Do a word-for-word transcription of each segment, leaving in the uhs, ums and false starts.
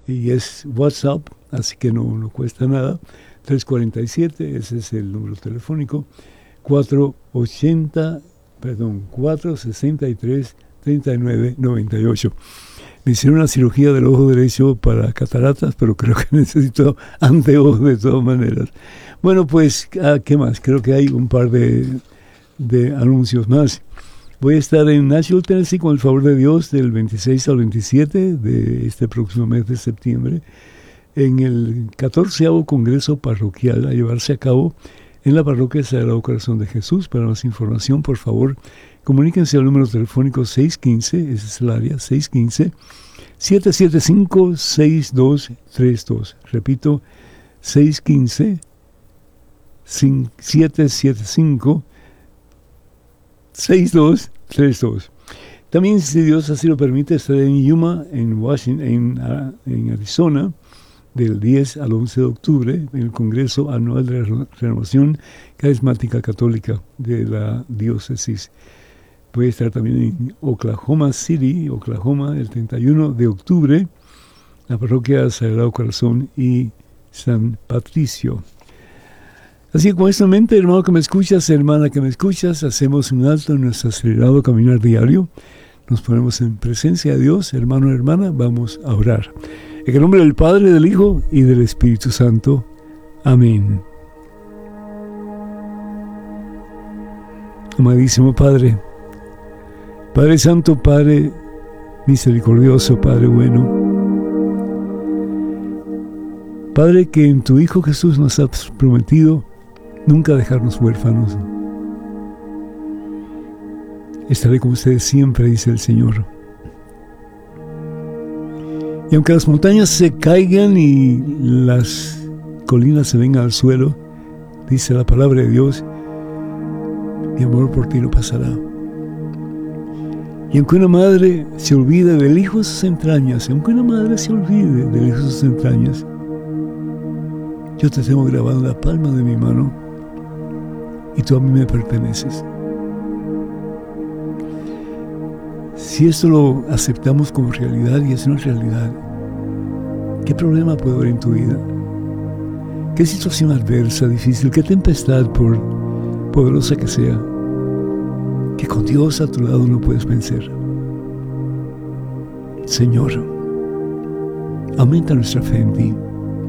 y es WhatsApp, así que no, no cuesta nada. tres cuatro siete, ese es el número telefónico, cuatro ochenta, perdón, cuatro sesenta y tres, treinta y nueve noventa y ocho. Me hicieron una cirugía del ojo derecho para cataratas, pero creo que necesito anteojos de todas maneras. Bueno, pues, ¿qué más? Creo que hay un par de, de anuncios más. Voy a estar en Nashville, Tennessee, con el favor de Dios, del veintiséis al veintisiete de este próximo mes de septiembre, en el catorceavo Congreso Parroquial a llevarse a cabo en la Parroquia Sagrado Corazón de Jesús. Para más información, por favor, comuníquense al número telefónico seis uno cinco, ese es el área, seis uno cinco, siete siete cinco, seis dos tres dos. Repito, seis uno cinco, siete siete cinco, seis dos tres dos. También, si Dios así lo permite, estaré en Yuma, en Washington, en, en Arizona, del diez al once de octubre, en el Congreso Anual de la Renovación Carismática Católica de la Diócesis. Voy a estar también en Oklahoma City, Oklahoma, el treinta y uno de octubre, la Parroquia Sagrado Corazón y San Patricio. Así que con esto en mente, hermano que me escuchas, hermana que me escuchas, hacemos un alto en nuestro acelerado caminar diario. Nos ponemos en presencia de Dios, hermano, hermana, vamos a orar. En el nombre del Padre, del Hijo y del Espíritu Santo. Amén. Amadísimo Padre, Padre Santo, Padre misericordioso, Padre bueno, Padre, que en tu Hijo Jesús nos has prometido nunca dejarnos huérfanos. Estaré con ustedes siempre, dice el Señor. Y aunque las montañas se caigan y las colinas se vengan al suelo, dice la palabra de Dios, mi amor por ti no pasará. Y aunque una madre se olvide del hijo de sus entrañas, aunque una madre se olvide del hijo de sus entrañas, yo te tengo grabado en la palma de mi mano y tú a mí me perteneces. Si esto lo aceptamos como realidad y es una realidad, ¿qué problema puede haber en tu vida? ¿Qué situación adversa, difícil, qué tempestad, por poderosa que sea, que con Dios a tu lado no puedes vencer? Señor, aumenta nuestra fe en ti.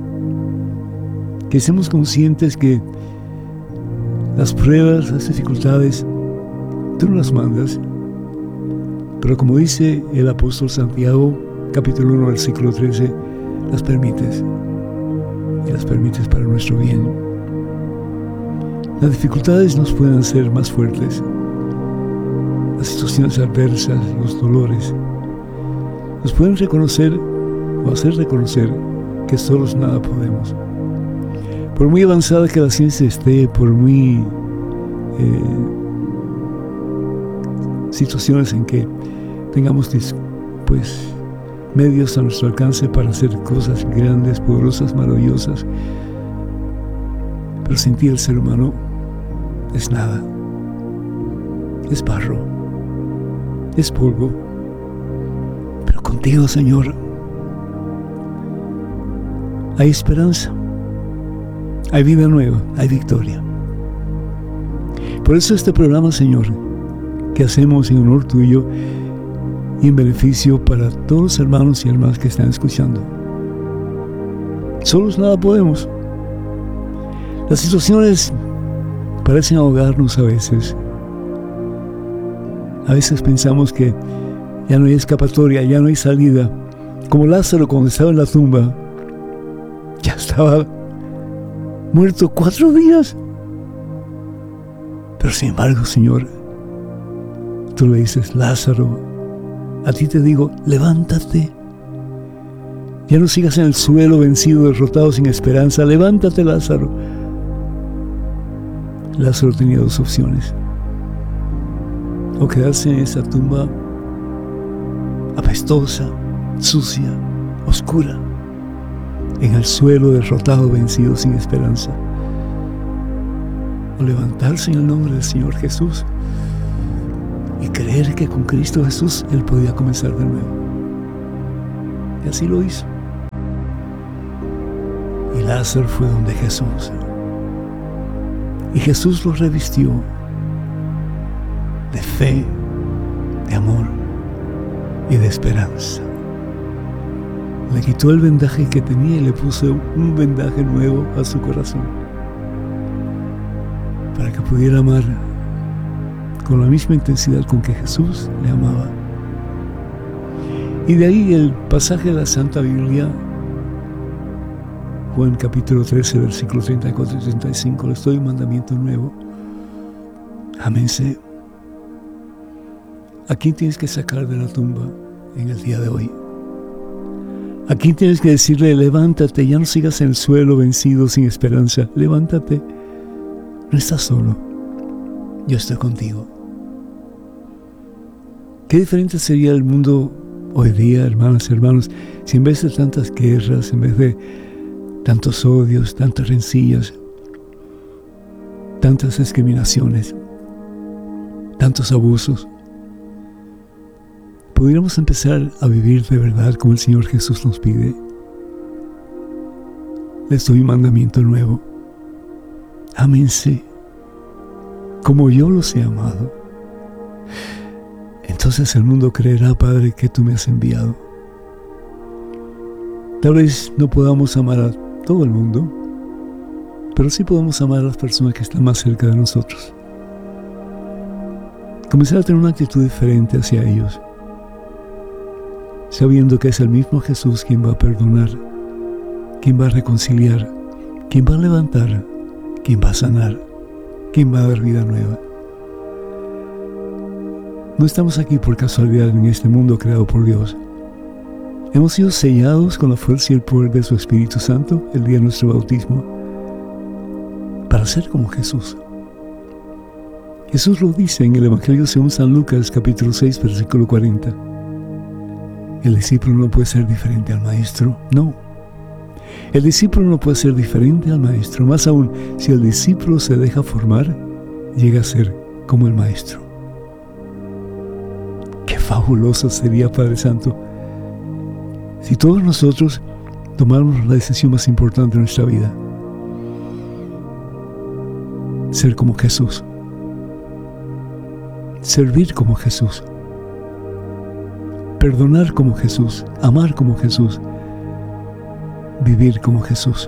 Que seamos conscientes que las pruebas, las dificultades, tú no las mandas, pero como dice el apóstol Santiago, capítulo uno, versículo trece, las permites, y las permites para nuestro bien. Las dificultades nos pueden hacer más fuertes, las situaciones adversas, los dolores, nos pueden reconocer o hacer reconocer que solos nada podemos. Por muy avanzada que la ciencia esté, por muy eh, situaciones en que tengamos pues medios a nuestro alcance para hacer cosas grandes, poderosas, maravillosas, pero sin ti el ser humano es nada, es barro, es polvo. Pero contigo, Señor, hay esperanza, hay vida nueva, hay victoria. Por eso este programa, Señor, que hacemos en honor tuyo y en beneficio para todos los hermanos y hermanas que están escuchando. Solos nada podemos. Las situaciones parecen ahogarnos a veces. A veces pensamos que ya no hay escapatoria, ya no hay salida. Como Lázaro cuando estaba en la tumba, ya estaba muerto cuatro días. Pero sin embargo, Señor, tú le dices, Lázaro, a ti te digo, levántate. Ya no sigas en el suelo vencido, derrotado, sin esperanza. Levántate, Lázaro. Lázaro tenía dos opciones: o quedarse en esa tumba apestosa, sucia, oscura, en el suelo, derrotado, vencido, sin esperanza, o levantarse en el nombre del Señor Jesús y creer que con Cristo Jesús Él podía comenzar de nuevo. Y así lo hizo. y Lázaro fue donde Jesús. Y Jesús lo revistió de fe, de amor y de esperanza. Le quitó el vendaje que tenía y le puso un vendaje nuevo a su corazón, para que pudiera amar con la misma intensidad con que Jesús le amaba. Y de ahí el pasaje de la Santa Biblia, Juan capítulo trece, versículos treinta y cuatro y treinta y cinco, les doy un mandamiento nuevo: ámense. ¿A quién tienes que sacar de la tumba en el día de hoy? ¿A quién tienes que decirle: levántate, ya no sigas en el suelo vencido, sin esperanza? Levántate, no estás solo, yo estoy contigo. Qué diferente sería el mundo hoy día, hermanas y hermanos, si en vez de tantas guerras, en vez de tantos odios, tantas rencillas, tantas discriminaciones, tantos abusos, pudiéramos empezar a vivir de verdad como el Señor Jesús nos pide. Les doy un mandamiento nuevo: ámense como yo los he amado. Entonces el mundo creerá, Padre, que tú me has enviado. Tal vez no podamos amar a todo el mundo, pero sí podemos amar a las personas que están más cerca de nosotros. Comenzar a tener una actitud diferente hacia ellos, sabiendo que es el mismo Jesús quien va a perdonar, quien va a reconciliar, quien va a levantar, quien va a sanar, quien va a dar vida nueva. No estamos aquí por casualidad en este mundo creado por Dios. Hemos sido sellados con la fuerza y el poder de su Espíritu Santo el día de nuestro bautismo para ser como Jesús. Jesús lo dice en el Evangelio según San Lucas, capítulo seis, versículo cuarenta. El discípulo no puede ser diferente al maestro. No. El discípulo no puede ser diferente al maestro. Más aún, si el discípulo se deja formar, llega a ser como el maestro. Qué fabuloso sería, Padre Santo, si todos nosotros tomáramos la decisión más importante de nuestra vida: ser como Jesús, servir como Jesús, perdonar como Jesús, amar como Jesús, vivir como Jesús.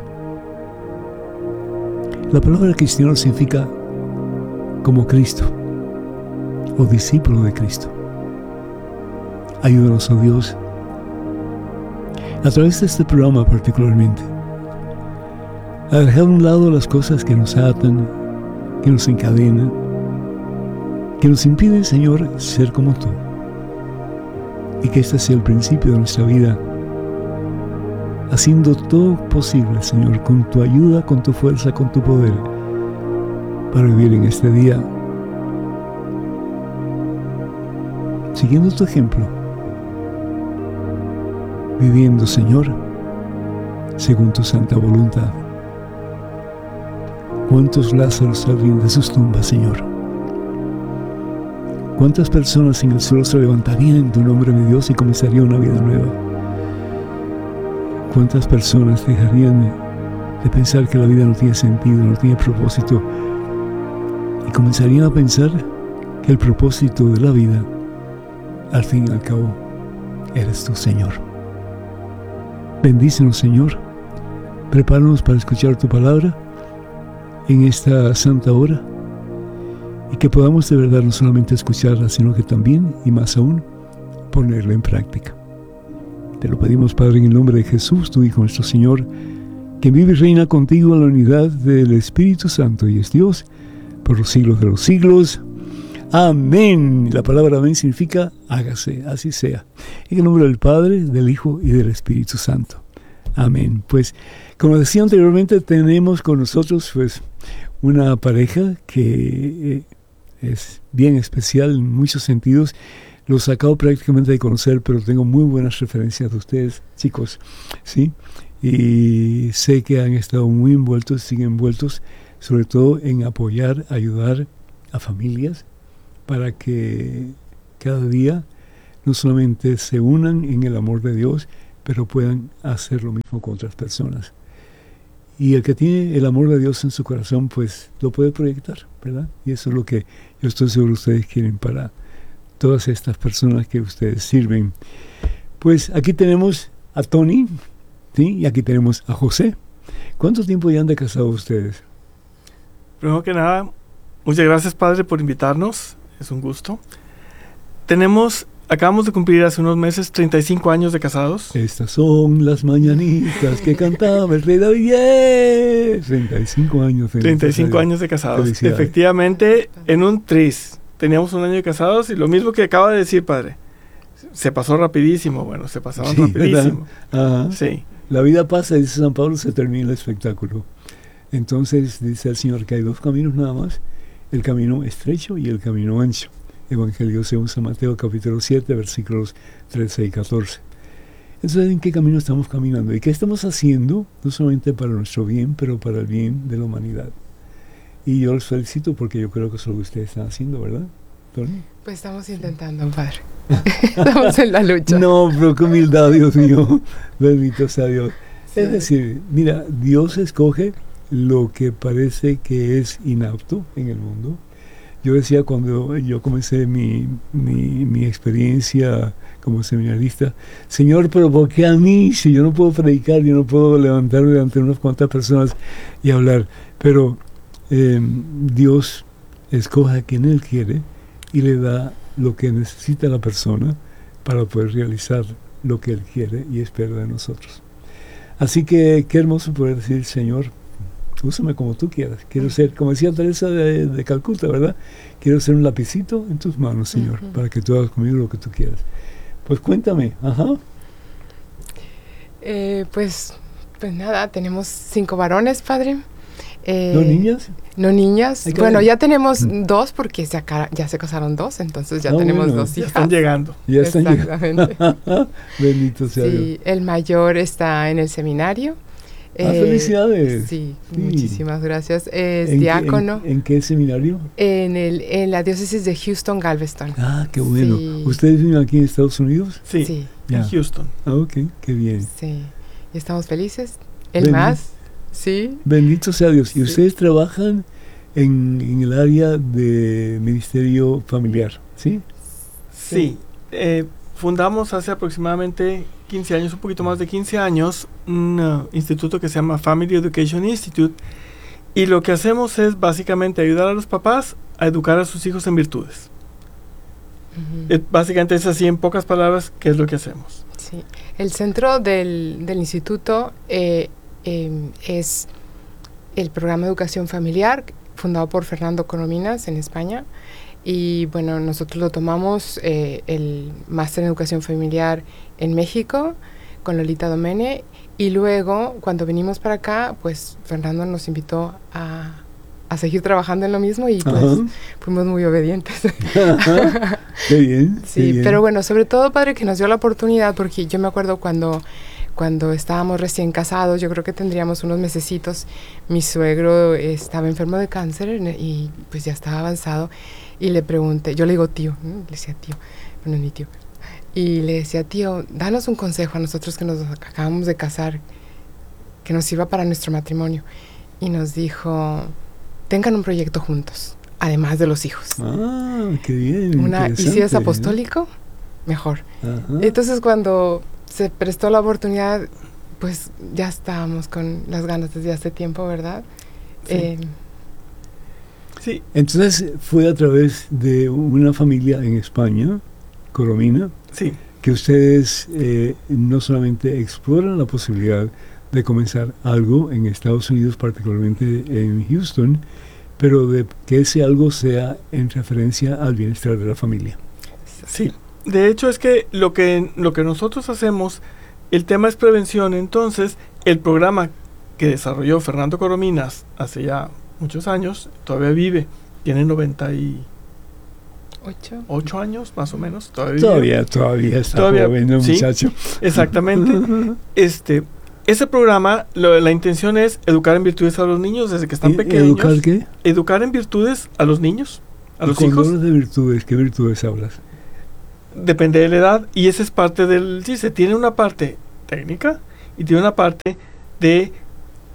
La palabra cristiano significa como Cristo o discípulo de Cristo. Ayúdanos, oh Dios, a través de este programa particularmente, a dejar a un lado las cosas que nos atan, que nos encadenan, que nos impiden, Señor, ser como tú. Y que este sea el principio de nuestra vida, haciendo todo posible, Señor, con tu ayuda, con tu fuerza, con tu poder, para vivir en este día, siguiendo tu ejemplo, viviendo, Señor, según tu santa voluntad. ¿Cuántos Lázaros saldrían de sus tumbas, Señor? ¿Cuántas personas en el suelo se levantarían en tu nombre, mi Dios, y comenzaría una vida nueva? ¿Cuántas personas dejarían de pensar que la vida no tiene sentido, no tiene propósito, y comenzarían a pensar que el propósito de la vida, al fin y al cabo, eres tú, Señor? Bendícenos, Señor. Prepáranos para escuchar tu palabra en esta santa hora, y que podamos de verdad no solamente escucharla, sino que también, y más aún, ponerla en práctica. Te lo pedimos, Padre, en el nombre de Jesús, tu Hijo, nuestro Señor, que vive y reina contigo en la unidad del Espíritu Santo y es Dios por los siglos de los siglos. Amén. La palabra amén significa hágase, así sea. En el nombre del Padre, del Hijo y del Espíritu Santo. Amén. Pues, como decía anteriormente, tenemos con nosotros pues una pareja que eh, es bien especial en muchos sentidos. Los acabo prácticamente de conocer, pero tengo muy buenas referencias de ustedes, chicos, ¿sí? Y sé que han estado muy envueltos, siguen envueltos, sobre todo en apoyar, ayudar a familias para que cada día no solamente se unan en el amor de Dios, pero puedan hacer lo mismo con otras personas. y el que tiene el amor de Dios en su corazón, pues lo puede proyectar, ¿verdad? Y eso es lo que yo estoy seguro ustedes quieren para todas estas personas que ustedes sirven. Pues aquí tenemos a Tony, ¿sí? Y aquí tenemos a José. ¿Cuánto tiempo ya han de casado ustedes? Primero que nada, muchas gracias, padre, por invitarnos. Es un gusto. Tenemos, acabamos de cumplir hace unos meses treinta y cinco años de casados. Estas son las mañanitas que cantaba el rey David. ¡Yeah! treinta y cinco años. treinta y cinco años de casados. Efectivamente, en un tris. Teníamos un año de casados y lo mismo que acaba de decir, padre. Se pasó rapidísimo. Bueno, se pasaron sí, rapidísimo. Ajá. Sí. La vida pasa, dice San Pablo, se termina el espectáculo. Entonces dice el Señor que hay dos caminos nada más, el camino estrecho y el camino ancho. Evangelio según San Mateo capítulo siete, versículos trece y catorce. Entonces, ¿en qué camino estamos caminando? ¿Y qué estamos haciendo? No solamente para nuestro bien, pero para el bien de la humanidad. Y yo los felicito porque yo creo que eso es lo que ustedes están haciendo, ¿verdad, Tony? Pues estamos intentando, padre. Estamos en la lucha. No, pero qué humildad, Dios mío. Bendito sea Dios. Sí. Es decir, mira, Dios escoge lo que parece que es inapto en el mundo. Yo decía cuando yo comencé mi, mi, mi experiencia como seminarista, Señor, pero ¿por qué a mí? Si yo no puedo predicar, yo no puedo levantarme delante de unas cuantas personas y hablar. Pero eh, Dios escoge a quien Él quiere y le da lo que necesita la persona para poder realizar lo que Él quiere y espera de nosotros. Así que qué hermoso poder decir, Señor, úsame como tú quieras. Quiero ser, como decía Teresa de, de Calcuta, ¿verdad? Quiero ser un lapicito en tus manos, Señor, uh-huh. para que tú hagas conmigo lo que tú quieras. Pues cuéntame, ajá. Eh, pues, pues nada, tenemos cinco varones, padre. Eh, ¿No niñas? No niñas. Bueno, ver. ya tenemos mm. dos porque se acara, ya se casaron dos, entonces ya ah, tenemos bueno. dos hijas. Ya están llegando. Ya están Exactamente. llegando. Bendito sea sí, Dios. El mayor está en el seminario. Ah, eh, felicidades. Sí, sí, muchísimas gracias. Es ¿En diácono. Qué, en, ¿En qué seminario? En, el, en la diócesis de Houston, Galveston. Ah, qué bueno. Sí. ¿Ustedes viven aquí en Estados Unidos? Sí, sí. en Houston. Ah, ok, qué bien. Sí, y estamos felices. El Bendito. más, sí. Bendito sea Dios. ¿Y sí. ustedes trabajan en, en el área de ministerio familiar, sí? Sí. sí. Eh, fundamos hace aproximadamente quince años, un poquito más de quince años, un uh, instituto que se llama Family Education Institute, y lo que hacemos es básicamente ayudar a los papás a educar a sus hijos en virtudes. Uh-huh. Eh, básicamente es así, en pocas palabras, ¿qué es lo que hacemos? Sí. El centro del, del instituto eh, eh, es el programa de educación familiar, fundado por Fernando Corominas en España. Y bueno, nosotros lo tomamos eh, el máster en educación familiar en México con Lolita Domene, y luego cuando venimos para acá, pues Fernando nos invitó a, a seguir trabajando en lo mismo y pues uh-huh. fuimos muy obedientes. Uh-huh. Qué bien. Sí, qué bien. Pero bueno, sobre todo, padre, que nos dio la oportunidad, porque yo me acuerdo cuando, cuando estábamos recién casados, yo creo que tendríamos unos mesecitos, mi suegro estaba enfermo de cáncer y pues ya estaba avanzado. Y le pregunté, yo le digo tío, ¿no? Le decía tío, bueno, es mi tío. Y le decía, tío, danos un consejo a nosotros que nos acabamos de casar, que nos sirva para nuestro matrimonio. Y nos dijo, tengan un proyecto juntos, además de los hijos. Ah, qué bien. Una, y si es apostólico, ¿eh? Mejor. Ajá. Entonces cuando se prestó la oportunidad, pues ya estábamos con las ganas desde hace tiempo, ¿verdad? Sí. Eh, Sí. Entonces fue a través de una familia en España, Coromina, sí. que ustedes eh, no solamente exploran la posibilidad de comenzar algo en Estados Unidos, particularmente en Houston, pero de que ese algo sea en referencia al bienestar de la familia. Sí, de hecho es que lo que, lo que nosotros hacemos, el tema es prevención. Entonces el programa que desarrolló Fernando Corominas hace ya muchos años, todavía vive, tiene noventa y ocho años más o menos, todavía todavía, todavía está todavía, joven el ¿sí? muchacho. Exactamente. este, ese programa, lo, la intención es educar en virtudes a los niños desde que están pequeños. ¿Educar qué? Educar en virtudes a los niños, a los hijos. hijos. Cuando hablas de virtudes, ¿qué virtudes hablas? Depende de la edad, y esa es parte del, sí, se tiene una parte técnica y tiene una parte de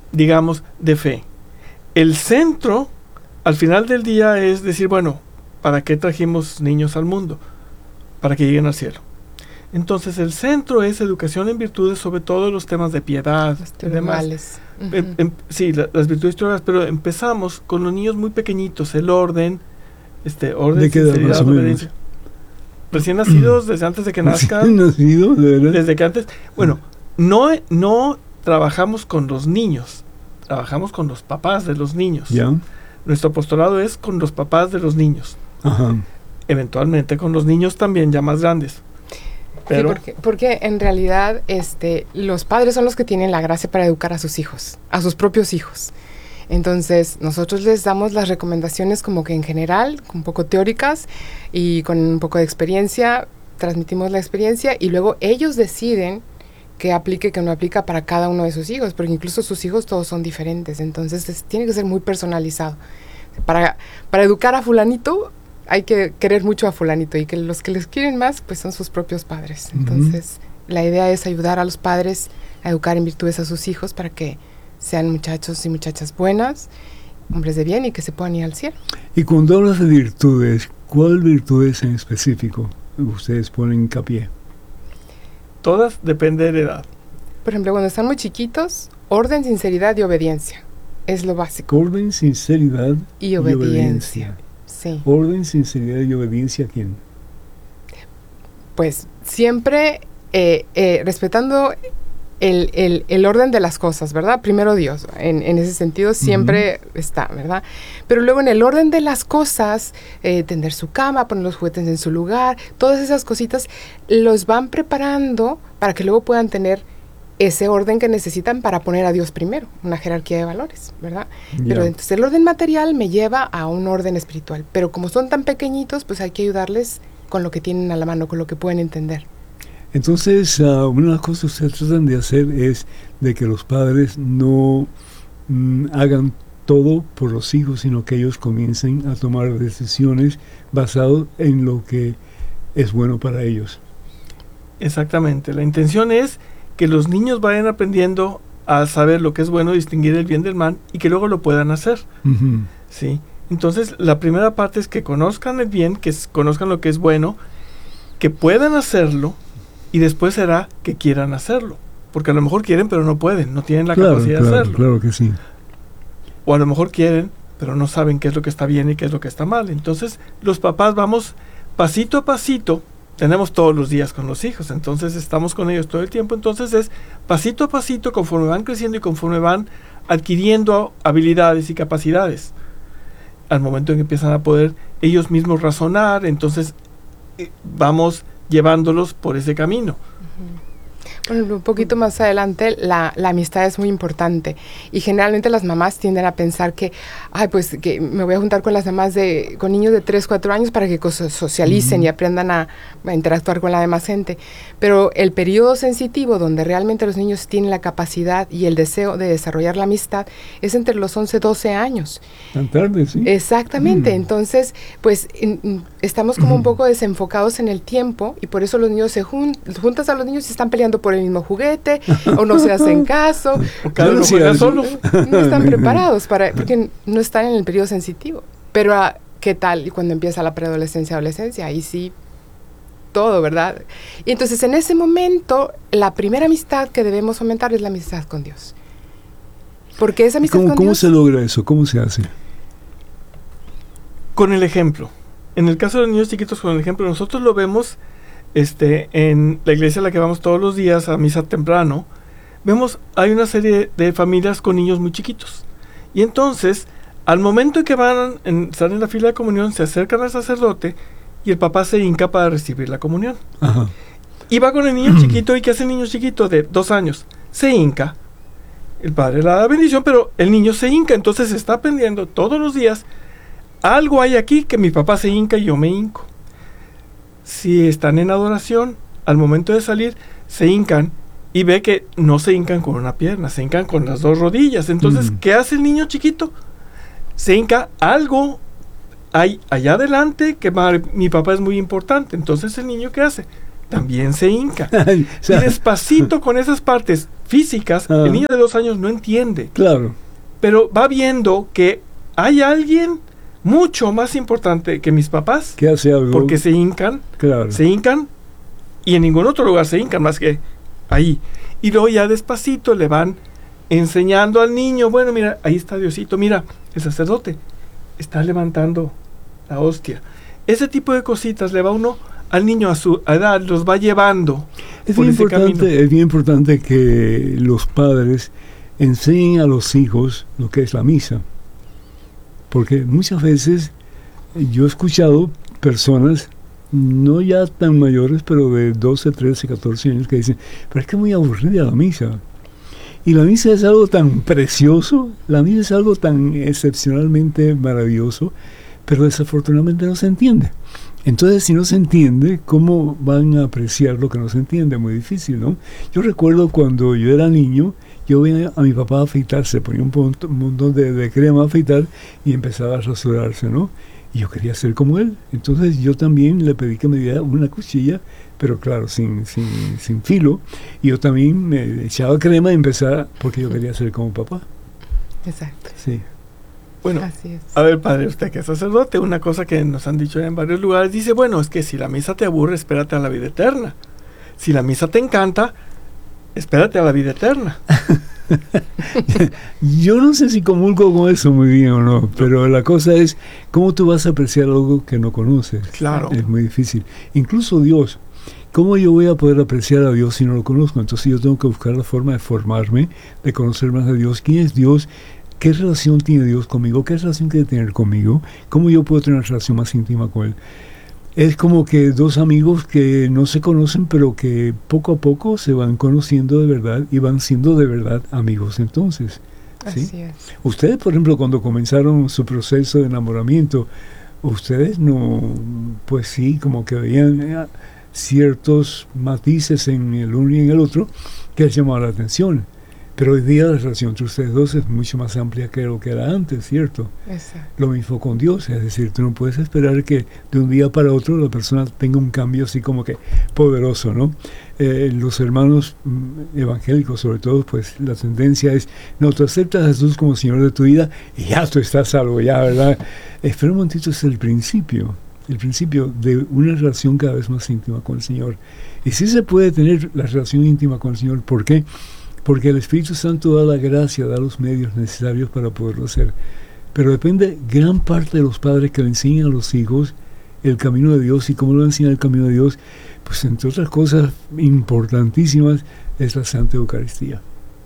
digamos, de fe. El centro, al final del día, es decir, bueno, ¿para qué trajimos niños al mundo? Para que lleguen al cielo. Entonces, el centro es educación en virtudes, sobre todo los temas de piedad y demás. Uh-huh. em, em, sí, la, las virtudes teologales, pero empezamos con los niños muy pequeñitos, el orden, este, orden, ¿de qué edad, más o menos? Recién nacidos, desde antes de que nazcan. ¿Recién nacido? ¿De verdad? Desde que antes, bueno, no, no trabajamos con los niños, trabajamos con los papás de los niños. ¿Ya? Nuestro apostolado es con los papás de los niños. Ajá. Eventualmente con los niños también ya más grandes. Pero, sí, porque, porque en realidad este, los padres son los que tienen la gracia para educar a sus hijos, a sus propios hijos. Entonces, nosotros les damos las recomendaciones como que en general, un poco teóricas y con un poco de experiencia, transmitimos la experiencia y luego ellos deciden qué aplica y qué no aplica para cada uno de sus hijos, porque incluso sus hijos todos son diferentes, entonces es, tiene que ser muy personalizado. Para, para educar a fulanito hay que querer mucho a fulanito y que los que les quieren más pues son sus propios padres. Entonces, uh-huh. la idea es ayudar a los padres a educar en virtudes a sus hijos para que sean muchachos y muchachas buenas, hombres de bien y que se puedan ir al cielo. Y cuando hablas de virtudes, ¿cuál virtudes en específico ustedes ponen hincapié? Todas depende de la edad. Por ejemplo, cuando están muy chiquitos, orden, sinceridad y obediencia. Es lo básico. Orden, sinceridad y obediencia. Y obediencia. Sí. Orden, sinceridad y obediencia ¿a quién? Pues siempre eh, eh, respetando el, el, el orden de las cosas, ¿verdad? Primero Dios, en, en ese sentido siempre uh-huh. está, ¿verdad? Pero luego en el orden de las cosas, eh, tender su cama, poner los juguetes en su lugar, todas esas cositas los van preparando para que luego puedan tener ese orden que necesitan para poner a Dios primero, una jerarquía de valores, ¿verdad? Yeah. Pero entonces el orden material me lleva a un orden espiritual, pero como son tan pequeñitos, pues hay que ayudarles con lo que tienen a la mano, con lo que pueden entender. Entonces, uh, una de las cosas que ustedes tratan de hacer es de que los padres no mm, hagan todo por los hijos, sino que ellos comiencen a tomar decisiones basadas en lo que es bueno para ellos. Exactamente, la intención es que los niños vayan aprendiendo a saber lo que es bueno, distinguir el bien del mal y que luego lo puedan hacer. Uh-huh. ¿Sí? Entonces, la primera parte es que conozcan el bien, que es, conozcan lo que es bueno, que puedan hacerlo y después será que quieran hacerlo. Porque a lo mejor quieren, pero no pueden, no tienen la claro, capacidad claro, de hacerlo. Claro que sí. O a lo mejor quieren, pero no saben qué es lo que está bien y qué es lo que está mal. Entonces, los papás vamos pasito a pasito. Tenemos todos los días con los hijos, entonces estamos con ellos todo el tiempo, entonces es pasito a pasito conforme van creciendo y conforme van adquiriendo habilidades y capacidades. Al momento en que empiezan a poder ellos mismos razonar, entonces eh, vamos llevándolos por ese camino. Uh-huh. Bueno, un poquito más adelante, la, la amistad es muy importante y generalmente las mamás tienden a pensar que, ay, pues que me voy a juntar con las mamás de, con niños de tres, cuatro años para que socialicen uh-huh. y aprendan a, a interactuar con la demás gente. Pero el periodo sensitivo donde realmente los niños tienen la capacidad y el deseo de desarrollar la amistad es entre los once, doce años. Tan tarde, sí. Exactamente, Mm. entonces, pues in, in, estamos como un poco desenfocados en el tiempo y por eso los niños se jun, juntas a los niños y están peleando por el mismo juguete o no se hacen caso. O cada uno juega solo. No están preparados para, porque no están en el periodo sensitivo. Pero uh, ¿qué tal? Y cuando empieza la preadolescencia, adolescencia, ahí sí todo, ¿verdad? Y entonces en ese momento la primera amistad que debemos fomentar es la amistad con Dios. Porque esa amistad ¿Cómo, con ¿Cómo Dios, se logra eso? ¿Cómo se hace? Con el ejemplo. En el caso de los niños chiquitos, con el ejemplo, nosotros lo vemos este, en la iglesia a la que vamos todos los días a misa temprano. Vemos, hay una serie de familias con niños muy chiquitos. Y entonces, al momento en que van en, están en la fila de comunión, se acercan al sacerdote y el papá se hinca para recibir la comunión. Ajá. Y va con el niño chiquito. ¿Y qué hace el niño chiquito de dos años? Se hinca. El padre le da bendición, pero el niño se hinca. Entonces está aprendiendo todos los días. Algo hay aquí que mi papá se hinca y yo me hinco. Si están en adoración, al momento de salir, se hincan y ve que no se hincan con una pierna, se hincan con las dos rodillas. Entonces, mm. ¿qué hace el niño chiquito? Se hinca, algo hay allá adelante que madre, mi papá es muy importante. Entonces, ¿el niño qué hace? también se hinca. O sea, y despacito con esas partes físicas, ah, el niño de dos años no entiende. claro. Pero va viendo que hay alguien mucho más importante que mis papás, ¿Qué hace algo? porque se hincan, Claro. se hincan, y en ningún otro lugar se hincan más que ahí. Y luego ya despacito le van enseñando al niño, bueno, mira, ahí está Diosito, mira, el sacerdote está levantando la hostia. Ese tipo de cositas le va uno al niño a su edad, los va llevando Es por bien, ese camino. importante, es bien importante que los padres enseñen a los hijos lo que es la misa. Porque muchas veces yo he escuchado personas, no ya tan mayores, pero de doce, trece, catorce años, que dicen, pero es que es muy aburrida la misa. Y la misa es algo tan precioso, la misa es algo tan excepcionalmente maravilloso, pero desafortunadamente no se entiende. Entonces, si no se entiende, ¿cómo van a apreciar lo que no se entiende? Muy difícil, ¿no? Yo recuerdo cuando yo era niño, yo veía a mi papá afeitarse, ponía un, punto, un montón de, de crema a afeitar y empezaba a rasurarse, ¿no? Y yo quería ser como él. Entonces yo también le pedí que me diera una cuchilla, pero claro, sin, sin, sin filo. Y yo también me echaba crema y empezaba, porque yo quería ser como papá. Exacto. Sí. Bueno, Así es. a ver, padre, usted que es sacerdote, una cosa que nos han dicho en varios lugares, dice, bueno, es que si la misa te aburre, espérate a la vida eterna. Si la misa te encanta, espérate a la vida eterna. Yo no sé si comulgo con eso muy bien o no, pero la cosa es, ¿cómo tú vas a apreciar algo que no conoces? Claro. Es muy difícil. Incluso Dios. ¿Cómo yo voy a poder apreciar a Dios si no lo conozco? Entonces yo tengo que buscar la forma de formarme, de conocer más a Dios. ¿Quién es Dios? ¿Qué relación tiene Dios conmigo? ¿Qué relación quiere tener conmigo? ¿Cómo yo puedo tener una relación más íntima con Él? Es como que dos amigos que no se conocen, pero que poco a poco se van conociendo de verdad y van siendo de verdad amigos entonces. ¿sí? Así es. Ustedes, por ejemplo, cuando comenzaron su proceso de enamoramiento, ustedes no, pues sí, como que veían eh, ciertos matices en el uno y en el otro que les llamaban la atención. Pero hoy día la relación entre ustedes dos es mucho más amplia que lo que era antes, ¿cierto? Exacto. Lo mismo con Dios, es decir, tú no puedes esperar que de un día para otro la persona tenga un cambio así como que poderoso, ¿no? Eh, los hermanos mm, evangélicos, sobre todo, pues la tendencia es, no, tú aceptas a Jesús como Señor de tu vida y ya tú estás salvo, ya, ¿verdad? Espera un momentito, es el principio, el principio de una relación cada vez más íntima con el Señor. Y sí se puede tener la relación íntima con el Señor, ¿por qué? Porque el Espíritu Santo da la gracia, da los medios necesarios para poderlo hacer. Pero depende gran parte de los padres que le enseñan a los hijos el camino de Dios. ¿Y cómo lo enseñan el camino de Dios? Pues entre otras cosas importantísimas es la Santa Eucaristía.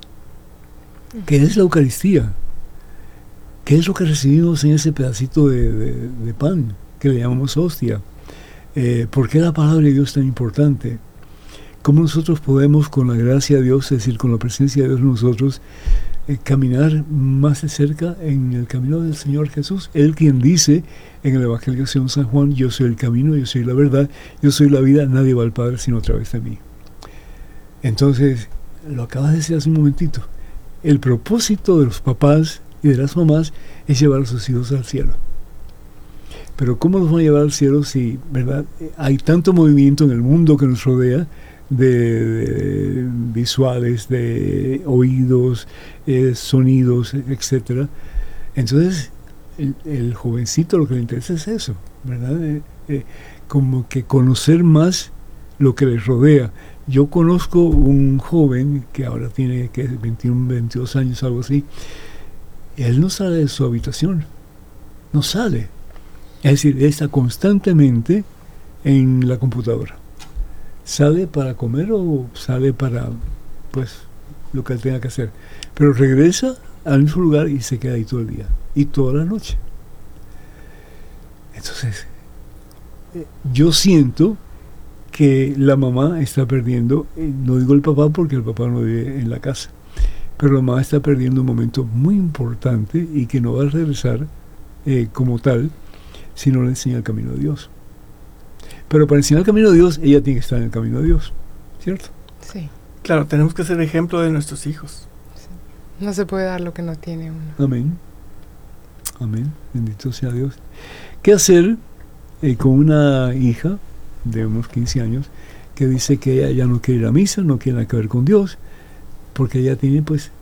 ¿Qué es la Eucaristía? ¿Qué es lo que recibimos en ese pedacito de, de, de pan que le llamamos hostia? Eh, ¿Por qué la palabra de Dios es tan importante? ¿Cómo nosotros podemos, con la gracia de Dios, es decir, con la presencia de Dios en nosotros, eh, caminar más de cerca en el camino del Señor Jesús? Él quien dice en el Evangelio según San Juan, yo soy el camino, yo soy la verdad, yo soy la vida, nadie va al Padre sino a través de mí. Entonces, lo acabas de decir hace un momentito, el propósito de los papás y de las mamás es llevar a sus hijos al cielo. Pero ¿cómo los van a llevar al cielo si, verdad, hay tanto movimiento en el mundo que nos rodea, de, de visuales, de oídos, eh, sonidos, etcétera? Entonces, el, el jovencito lo que le interesa es eso, ¿verdad? Eh, eh, como que conocer más lo que le rodea. Yo conozco un joven que ahora tiene que veintiuno, veintidós años, algo así. Él no sale de su habitación, no sale. Es decir, él está constantemente en la computadora. Sale para comer o sale para, pues, lo que él tenga que hacer. Pero regresa al mismo lugar y se queda ahí todo el día. Y toda la noche. Entonces, yo siento que la mamá está perdiendo, no digo el papá porque el papá no vive en la casa, pero la mamá está perdiendo un momento muy importante y que no va a regresar eh, como tal si no le enseña el camino de Dios. Pero para enseñar el camino de Dios, ella tiene que estar en el camino de Dios, ¿cierto? Sí. Claro, tenemos que ser ejemplo de nuestros hijos. Sí. No se puede dar lo que no tiene uno. Amén. Amén. Bendito sea Dios. ¿Qué hacer eh, con una hija de unos quince años que dice que ella ya no quiere ir a misa, no quiere nada que ver con Dios, porque ella tiene pues